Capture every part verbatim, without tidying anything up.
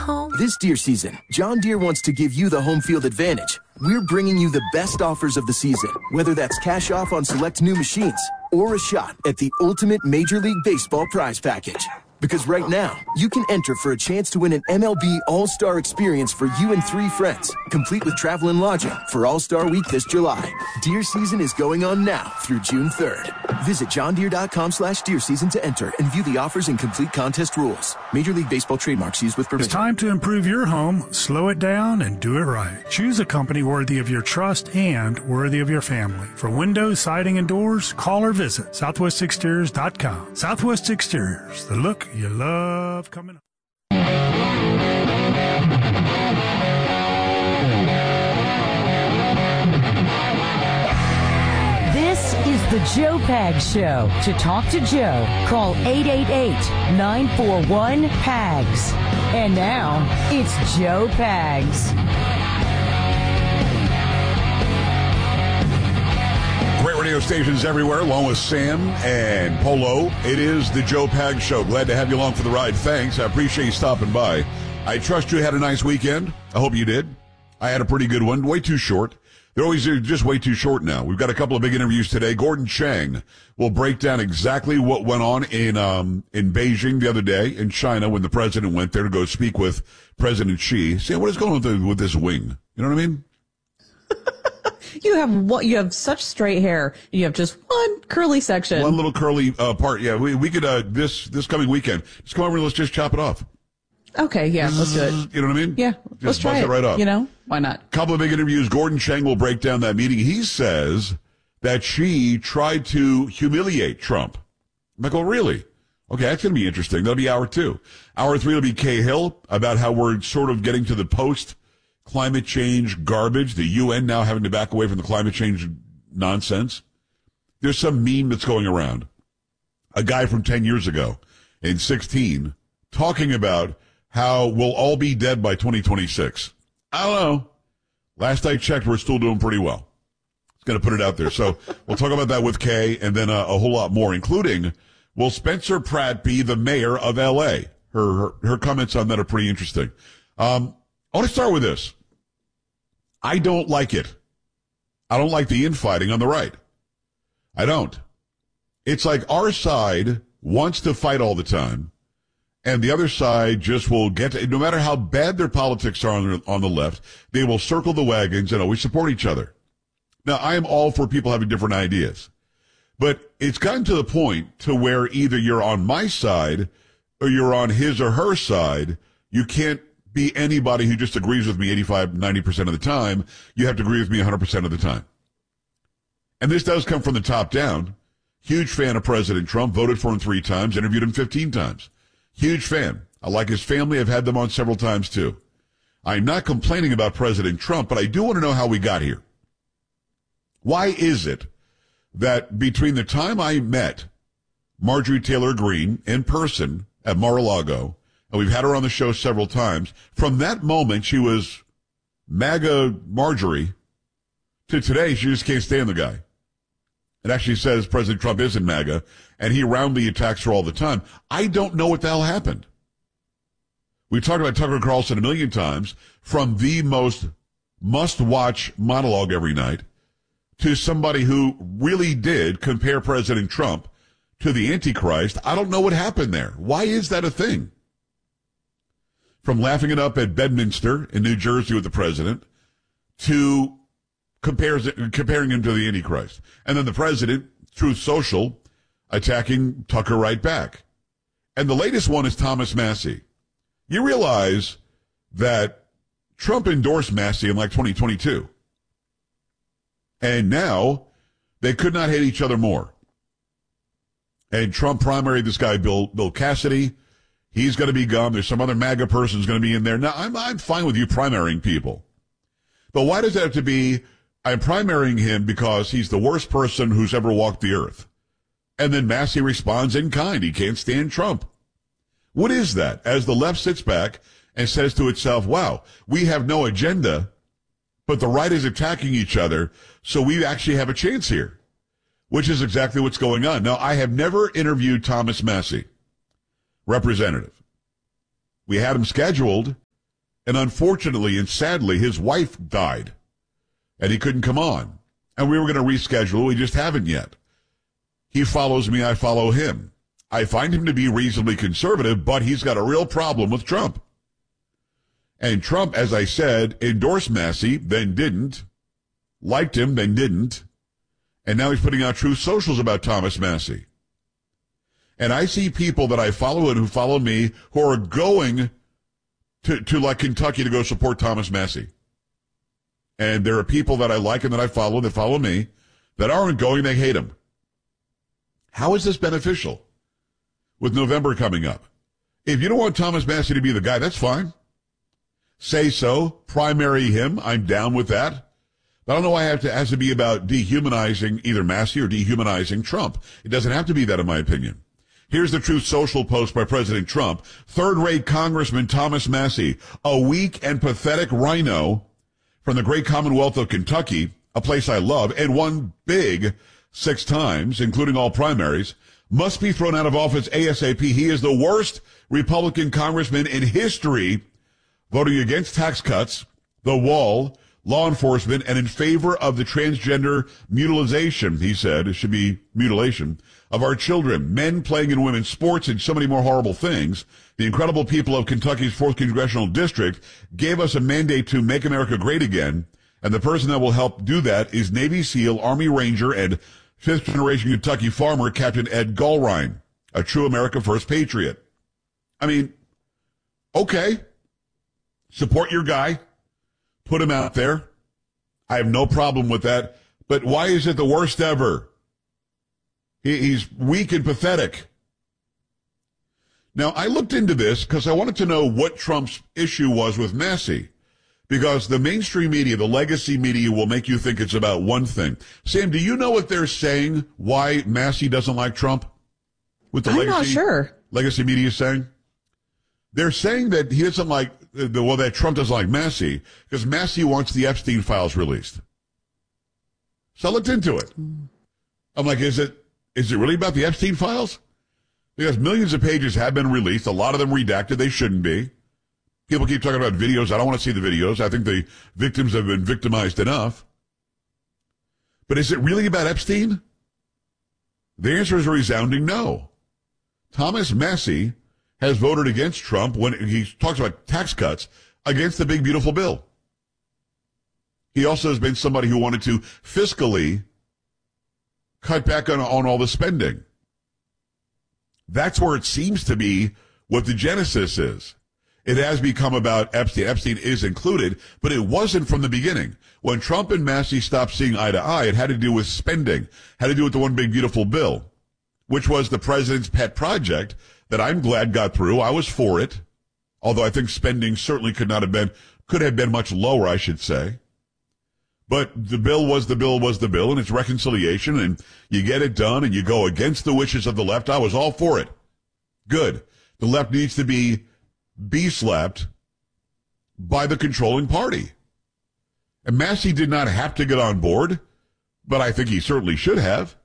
home. This Deere season, John Deere wants to give you the home field advantage. We're bringing you the best offers of the season, whether that's cash off on select new machines or a shot at the ultimate Major League Baseball prize package. Because right now, you can enter for a chance to win an M L B All-Star experience for you and three friends, complete with travel and lodging for All-Star Week this July. Deer season is going on now through June third. Visit johndeere.com slash deer season to enter and view the offers and complete contest rules. Major League Baseball trademarks used with permission. It's time to improve your home, slow it down, and do it right. Choose a company worthy of your trust and worthy of your family. For windows, siding, and doors, call or visit southwest exteriors dot com. Southwest Exteriors, the look you love coming up. This is the Joe Pags Show. To talk to Joe, call eight eight eight, nine four one, P A G S. And now, it's Joe Pags. Great radio stations everywhere, along with Sam and Polo. It is the Joe Pags Show. Glad to have you along for the ride. Thanks. I appreciate you stopping by. I trust you had a nice weekend. I hope you did. I had a pretty good one. Way too short. They're always just way too short now. We've got a couple of big interviews today. Gordon Chang will break down exactly what went on in um in Beijing the other day in China when the president went there to go speak with President Xi. See, what is going on with, the, with this wing? You know what I mean? You have what? You have such straight hair. You have just one curly section. One little curly uh, part. Yeah, we we could uh, this this coming weekend just come over and let's just chop it off. Okay, yeah, let's do it. You know what I mean? Yeah, just let's try buzz it. it right up. You know, why not? Couple of big interviews. Gordon Chang will break down that meeting. He says that Xi tried to humiliate Trump. I'm like, oh, really? Okay, that's going to be interesting. That'll be hour two. Hour three will be Kay Hill about how we're sort of getting to the post climate change garbage, the U N now having to back away from the climate change nonsense. There's some meme that's going around. A guy from ten years ago in sixteen talking about how we'll all be dead by twenty twenty-six. I don't know. Last I checked, we're still doing pretty well. It's going to put it out there. So we'll talk about that with Kay and then a, a whole lot more, including will Spencer Pratt be the mayor of L A? Her, her, her comments on that are pretty interesting. Um, I want to start with this. I don't like it. I don't like the infighting on the right. I don't. It's like our side wants to fight all the time, and the other side just will get to, no matter how bad their politics are on the, on the left, they will circle the wagons and always support each other. Now, I am all for people having different ideas, but it's gotten to the point to where either you're on my side or you're on his or her side. You can't be anybody who just agrees with me eighty-five, ninety percent of the time. You have to agree with me one hundred percent of the time. And this does come from the top down. Huge fan of President Trump, voted for him three times, interviewed him fifteen times. Huge fan. I like his family. I've had them on several times too. I'm not complaining about President Trump, but I do want to know how we got here. Why is it that between the time I met Marjorie Taylor Greene in person at Mar-a-Lago, and we've had her on the show several times, from that moment she was MAGA Marjorie to today she just can't stand the guy. It actually says President Trump isn't MAGA, and he roundly attacks her all the time. I don't know what the hell happened. We talked about Tucker Carlson a million times, from the most must-watch monologue every night to somebody who really did compare President Trump to the Antichrist. I don't know what happened there. Why is that a thing? From laughing it up at Bedminster in New Jersey with the president to compares, comparing him to the Antichrist. And then the president, Truth Social, attacking Tucker right back. And the latest one is Thomas Massie. You realize that Trump endorsed Massie in like twenty twenty-two. And now they could not hate each other more. And Trump primaried this guy, Bill, Bill Cassidy. He's going to be gone. There's some other MAGA person who's going to be in there. Now, I'm, I'm fine with you primarying people. But why does it have to be, I'm primarying him because he's the worst person who's ever walked the earth? And then Massie responds in kind. He can't stand Trump. What is that? As the left sits back and says to itself, wow, we have no agenda, but the right is attacking each other, so we actually have a chance here, which is exactly what's going on. Now, I have never interviewed Thomas Massie, representative. We had him scheduled And unfortunately and sadly, his wife died and he couldn't come on. And we were going to reschedule. We just haven't yet. He follows me. I follow him. I find him to be reasonably conservative, but he's got a real problem with Trump. And Trump, as I said, endorsed Massey, then didn't, liked him, then didn't, and now he's putting out Truth Socials about Thomas Massey. And I see people that I follow and who follow me who are going to, to like Kentucky to go support Thomas Massey. And there are people that I like and that I follow that follow me that aren't going, they hate him. How is this beneficial with November coming up? If you don't want Thomas Massey to be the guy, that's fine. Say so. Primary him. I'm down with that. But I don't know why it have to, has to be about dehumanizing either Massey or dehumanizing Trump. It doesn't have to be that, in my opinion. Here's the Truth Social post by President Trump. Third-rate Congressman Thomas Massey, a weak and pathetic rhino from the great Commonwealth of Kentucky, a place I love, and won big six times, including all primaries, must be thrown out of office ASAP. He is the worst Republican congressman in history, voting against tax cuts, the wall, law enforcement, and in favor of the transgender mutilization, he said, it should be mutilation, of our children, men playing in women's sports, and so many more horrible things. The incredible people of Kentucky's fourth Congressional District gave us a mandate to make America great again, and the person that will help do that is Navy SEAL, Army Ranger, and fifth-generation Kentucky farmer Captain Ed Gallrein, a true America First patriot. I mean, okay, support your guy, put him out there. I have no problem with that. But why is it the worst ever? He, he's weak and pathetic. Now, I looked into this because I wanted to know what Trump's issue was with Massey. Because the mainstream media, the legacy media, will make you think it's about one thing. Sam, do you know what they're saying, why Massey doesn't like Trump? With the I'm legacy, not sure. Legacy media is saying? They're saying that he doesn't like, well, that Trump doesn't like Massey because Massey wants the Epstein files released. So I looked into it. I'm like, is it, is it really about the Epstein files? Because millions of pages have been released, a lot of them redacted, they shouldn't be. People keep talking about videos. I don't want to see the videos. I think the victims have been victimized enough. But is it really about Epstein? The answer is a resounding no. Thomas Massey has voted against Trump when he talks about tax cuts against the big, beautiful bill. He also has been somebody who wanted to fiscally cut back on, on all the spending. That's where it seems to be what the genesis is. It has become about Epstein. Epstein is included, but it wasn't from the beginning. When Trump and Massey stopped seeing eye to eye, it had to do with spending, had to do with the one big beautiful bill, which was the president's pet project that I'm glad got through. I was for it, although I think spending certainly could not have been, could have been much lower, I should say. But the bill was the bill was the bill, and it's reconciliation, and you get it done, and you go against the wishes of the left. I was all for it. Good. The left needs to be be slapped by the controlling party. And Massey did not have to get on board, but I think he certainly should have.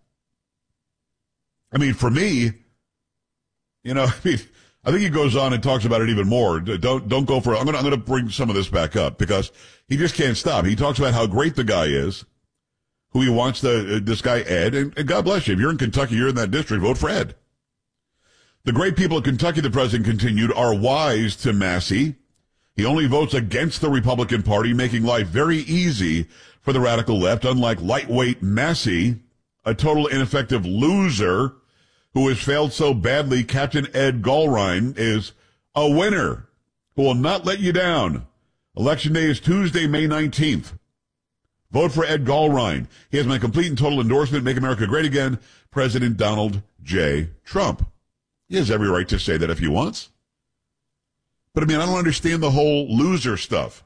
I mean, for me, you know, I mean, I think he goes on and talks about it even more. Don't don't go for. I'm gonna I'm gonna bring some of this back up because he just can't stop. He talks about how great the guy is, who he wants to. Uh, this guy Ed, and, and God bless you. If you're in Kentucky, you're in that district. Vote for Ed. The great people of Kentucky, the president continued, are wise to Massey. He only votes against the Republican Party, making life very easy for the radical left, unlike lightweight Massey, a total ineffective loser who has failed so badly. Captain Ed Gallrein is a winner who will not let you down. Election day is Tuesday, May nineteenth. Vote for Ed Gallrein. He has my complete and total endorsement. Make America great again. President Donald J. Trump. He has every right to say that if he wants. But I mean, I don't understand the whole loser stuff.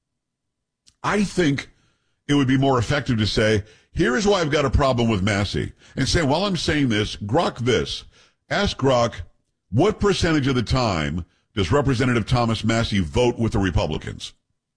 I think it would be more effective to say, here is why I've got a problem with Massey. And say, while I'm saying this, Grok this. Ask Grok, what percentage of the time does Representative Thomas Massey vote with the Republicans?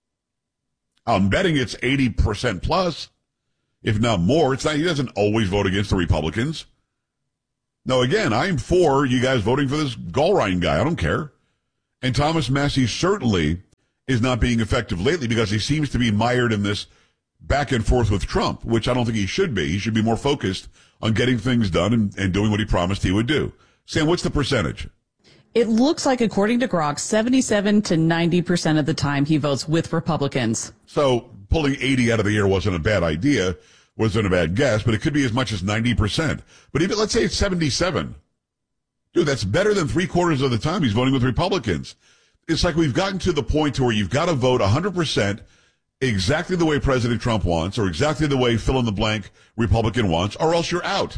I'm betting it's eighty percent plus, if not more. It's not, he doesn't always vote against the Republicans. No, again, I'm for you guys voting for this Gallrein guy. I don't care. And Thomas Massey certainly is not being effective lately because he seems to be mired in this back and forth with Trump, which I don't think he should be. He should be more focused on getting things done and, and doing what he promised he would do. Sam, what's the percentage? It looks like, according to Grok, seventy-seven to ninety percent of the time he votes with Republicans. So pulling eighty out of the air wasn't a bad idea, wasn't a bad guess, but it could be as much as ninety percent. But even, let's say it's seventy-seven. Dude, that's better than three quarters of the time he's voting with Republicans. It's like we've gotten to the point to where you've got to vote one hundred percent exactly the way President Trump wants or exactly the way fill-in-the-blank Republican wants, or else you're out.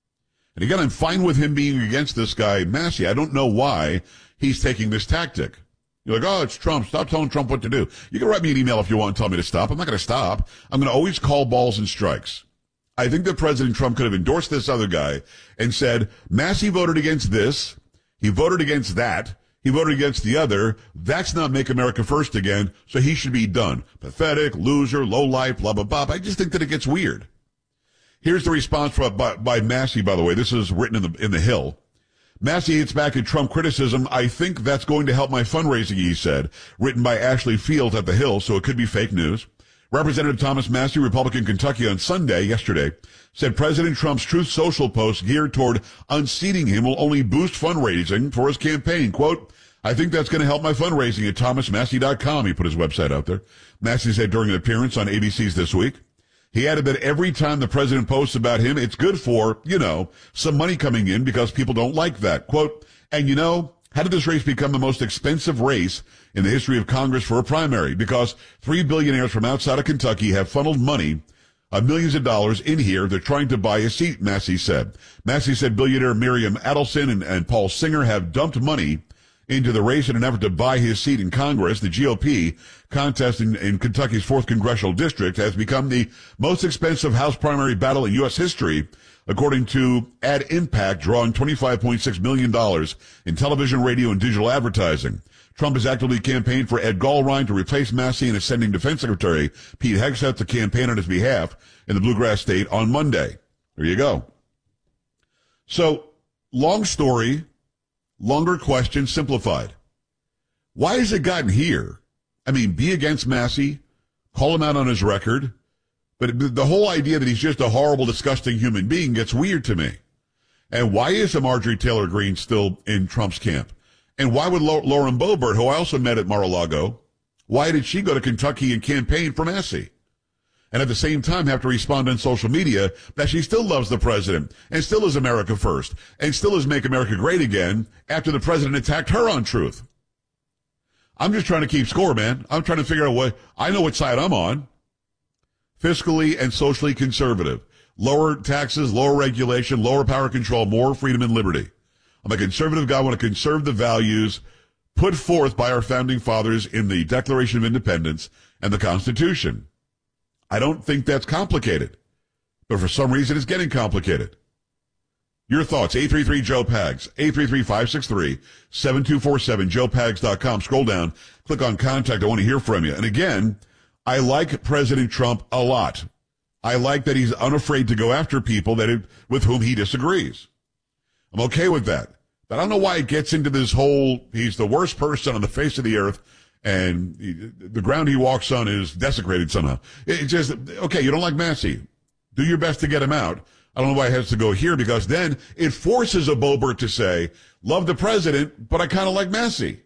And again, I'm fine with him being against this guy, Massey. I don't know why he's taking this tactic. You're like, oh, it's Trump. Stop telling Trump what to do. You can write me an email if you want and tell me to stop. I'm not going to stop. I'm going to always call balls and strikes. I think that President Trump could have endorsed this other guy and said, Massey voted against this. He voted against that. He voted against the other. That's not Make America First again, so he should be done. Pathetic, loser, lowlife, blah, blah, blah. I just think that it gets weird. Here's the response by, by, by Massey, by the way. This is written in the, in the Hill. Massey hits back at Trump criticism. I think that's going to help my fundraising, he said. Written by Ashley Fields at the Hill, so it could be fake news. Representative Thomas Massey, Republican Kentucky, on Sunday, yesterday, said President Trump's Truth Social post geared toward unseating him will only boost fundraising for his campaign. Quote, I think that's going to help my fundraising at thomas massey dot com. He put his website out there. Massey said during an appearance on A B C's This Week. He added that every time the president posts about him, it's good for, you know, some money coming in because people don't like that. Quote, and you know, how did this race become the most expensive race in the history of Congress for a primary? Because three billionaires from outside of Kentucky have funneled money, uh, millions of dollars in here. They're trying to buy a seat, Massey said. Massey said billionaire Miriam Adelson and, and Paul Singer have dumped money into the race in an effort to buy his seat in Congress. The G O P contest in, in Kentucky's fourth congressional district has become the most expensive House primary battle in U S history, according to Ad Impact, drawing twenty-five point six million dollars in television, radio, and digital advertising. Trump has actively campaigned for Ed Gallrein to replace Massey and ascending Defense Secretary Pete Hegseth to campaign on his behalf in the Bluegrass State on Monday. There you go. So, long story, longer question simplified. Why has it gotten here? I mean, be against Massey, call him out on his record, but the whole idea that he's just a horrible, disgusting human being gets weird to me. And why is a Marjorie Taylor Greene still in Trump's camp? And why would Lauren Boebert, who I also met at Mar-a-Lago, why did she go to Kentucky and campaign for Massey? And at the same time have to respond on social media that she still loves the president and still is America first and still is Make America Great Again after the president attacked her on Truth. I'm just trying to keep score, man. I'm trying to figure out what, I know what side I'm on. Fiscally and socially conservative. Lower taxes, lower regulation, lower power control, more freedom and liberty. I'm a conservative guy. I want to conserve the values put forth by our founding fathers in the Declaration of Independence and the Constitution. I don't think that's complicated, but for some reason it's getting complicated. Your thoughts, eight three three Joe Pags, eight three three, five six three, seven two four seven, joe pags dot com. Scroll down, click on contact. I want to hear from you. And again, I like President Trump a lot. I like that he's unafraid to go after people that it, with whom he disagrees. I'm okay with that. But I don't know why it gets into this whole, he's the worst person on the face of the earth, and he, the ground he walks on is desecrated somehow. It's just, okay, you don't like Massey. Do your best to get him out. I don't know why it has to go here, because then it forces a Boebert to say, love the president, but I kind of like Massey.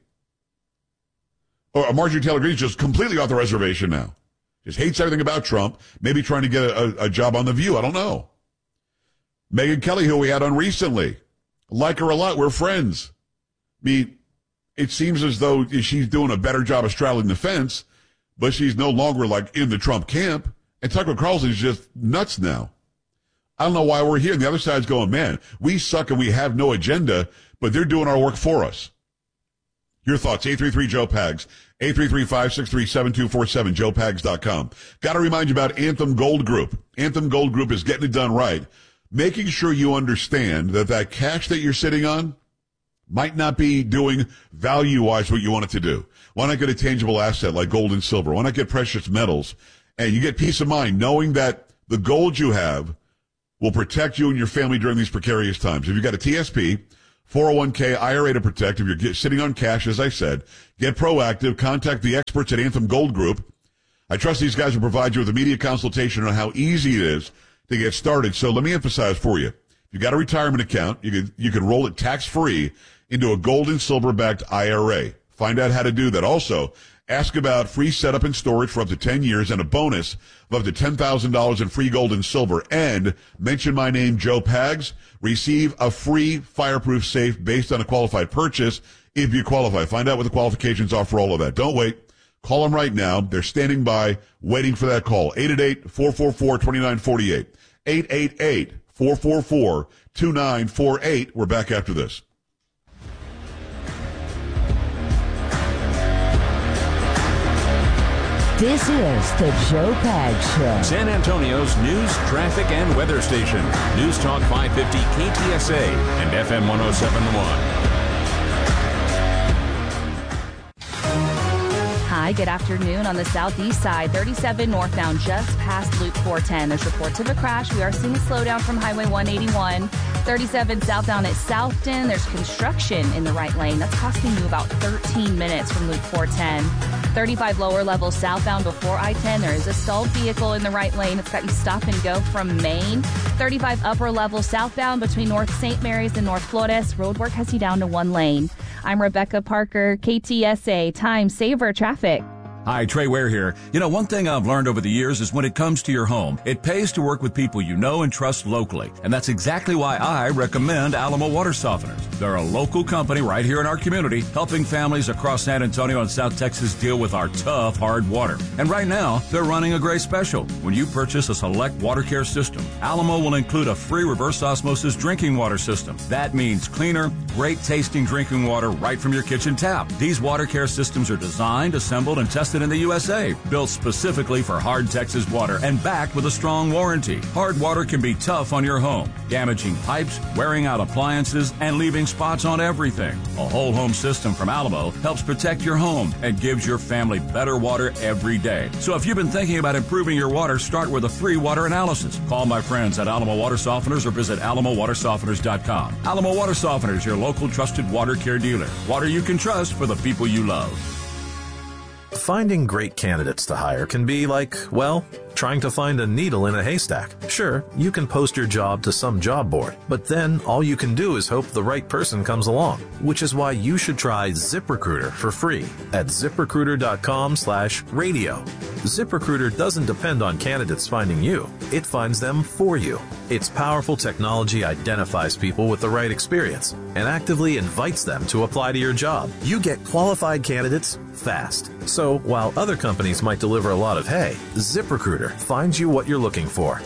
Or Marjorie Taylor Greene's just completely off the reservation now. Just hates everything about Trump, maybe trying to get a, a job on The View. I don't know. Megyn Kelly, who we had on recently. Like her a lot. We're friends. I mean, it seems as though she's doing a better job of straddling the fence, but she's no longer like in the Trump camp. And Tucker Carlson's just nuts now. I don't know why we're here. And the other side's going, man, we suck and we have no agenda, but they're doing our work for us. Your thoughts, eight three three Joe Pags, eight three three, five six three, seven two four seven, joe pags dot com. Got to remind you about Anthem Gold Group. Anthem Gold Group is getting it done right, making sure you understand that that cash that you're sitting on might not be doing value-wise what you want it to do. Why not get a tangible asset like gold and silver? Why not get precious metals? And you get peace of mind knowing that the gold you have will protect you and your family during these precarious times. If you've got a T S P, four oh one k, I R A to protect. If you're get, sitting on cash, as I said, get proactive. Contact the experts at Anthem Gold Group. I trust these guys will provide you with immediate consultation on how easy it is to get started. So let me emphasize for you. If you got a retirement account, you can, you can roll it tax-free into a gold and silver-backed I R A. Find out how to do that. Also, ask about free setup and storage for up to ten years and a bonus of up to ten thousand dollars in free gold and silver. And mention my name, Joe Pags. Receive a free fireproof safe based on a qualified purchase if you qualify. Find out what the qualifications are for all of that. Don't wait. Call them right now. They're standing by, waiting for that call. eight eight eight, four four four, two nine four eight. eight eight eight, four four four, two nine four eight. We're back after this. This is the Joe Pags Show. San Antonio's news, traffic, and weather station. News Talk five fifty K T S A and F M one oh seven point one. Hi, good afternoon. On the southeast side, thirty-seven northbound just past Loop four ten. There's reports of a crash. We are seeing a slowdown from Highway one eighty-one. thirty-seven southbound at Southton. There's construction in the right lane. That's costing you about thirteen minutes from Loop four ten. thirty-five lower level southbound before I ten. There is a stalled vehicle in the right lane. It's got you stop and go from Maine. thirty-five upper level southbound between North Saint Mary's and North Flores. Roadwork has you down to one lane. I'm Rebecca Parker, K T S A, Time Saver Traffic. Hi, Trey Ware here. You know, one thing I've learned over the years is when it comes to your home, it pays to work with people you know and trust locally. And that's exactly why I recommend Alamo Water Softeners. They're a local company right here in our community, helping families across San Antonio and South Texas deal with our tough, hard water. And right now, they're running a great special. When you purchase a select water care system, Alamo will include a free reverse osmosis drinking water system. That means cleaner, great tasting drinking water right from your kitchen tap. These water care systems are designed, assembled, and tested in the U S A, built specifically for hard Texas water and backed with a strong warranty. Hard water can be tough on your home, damaging pipes, wearing out appliances, and leaving spots on everything. A whole home system from Alamo helps protect your home and gives your family better water every day. So if you've been thinking about improving your water, start with a free water analysis. Call my friends at Alamo Water Softeners or visit alamo water softeners dot com. Alamo Water Softeners, your local trusted water care dealer. Water you can trust for the people you love. Finding great candidates to hire can be like, well, trying to find a needle in a haystack. Sure, you can post your job to some job board, but then all you can do is hope the right person comes along, which is why you should try ZipRecruiter for free at ziprecruiter dot com slash radio. ZipRecruiter doesn't depend on candidates finding you. It finds them for you. Its powerful technology identifies people with the right experience and actively invites them to apply to your job. You get qualified candidates fast. So while other companies might deliver a lot of hay, ZipRecruiter finds you what you're looking for.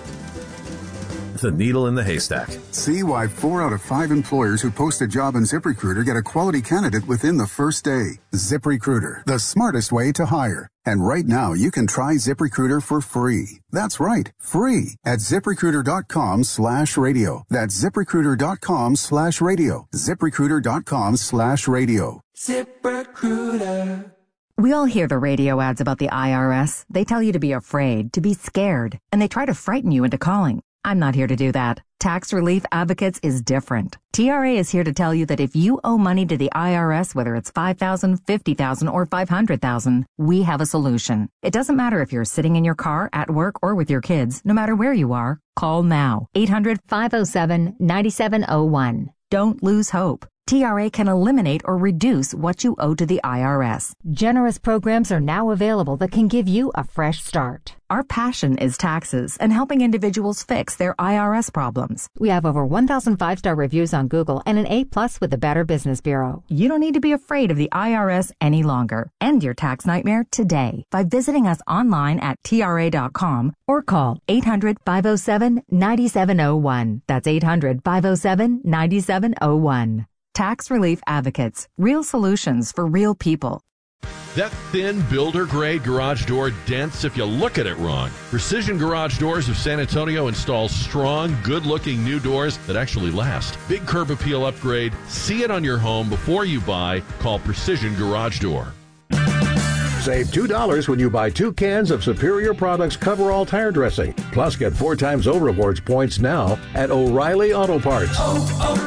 The needle in the haystack. See why four out of five employers who post a job in ZipRecruiter get a quality candidate within the first day. ZipRecruiter, the smartest way to hire. And right now, you can try ZipRecruiter for free. That's right, free at ziprecruiter dot com slash radio. That's ziprecruiter dot com slash radio. ziprecruiter dot com slash radio. ZipRecruiter. We all hear the radio ads about the I R S. They tell you to be afraid, to be scared, and they try to frighten you into calling. I'm not here to do that. Tax Relief Advocates is different. T R A is here to tell you that if you owe money to the I R S, whether it's five thousand dollars, fifty thousand dollars, or five hundred thousand dollars, we have a solution. It doesn't matter if you're sitting in your car, at work, or with your kids. No matter where you are, call now. eight hundred, five oh seven, nine seven oh one. Don't lose hope. T R A can eliminate or reduce what you owe to the I R S. Generous programs are now available that can give you a fresh start. Our passion is taxes and helping individuals fix their I R S problems. We have over one thousand five-star reviews on Google and an A plus with the Better Business Bureau. You don't need to be afraid of the I R S any longer. End your tax nightmare today by visiting us online at T R A dot com or call eight hundred, five oh seven, nine seven oh one. That's eight hundred, five oh seven, nine seven oh one. Tax Relief Advocates. Real solutions for real people. That thin builder-grade garage door dents if you look at it wrong. Precision Garage Doors of San Antonio installs strong, good-looking new doors that actually last. Big curb appeal upgrade. See it on your home before you buy. Call Precision Garage Door. Save two dollars when you buy two cans of Superior Products Coverall Tire Dressing. Plus, get four times O Rewards points now at O'Reilly Auto Parts. Oh, oh.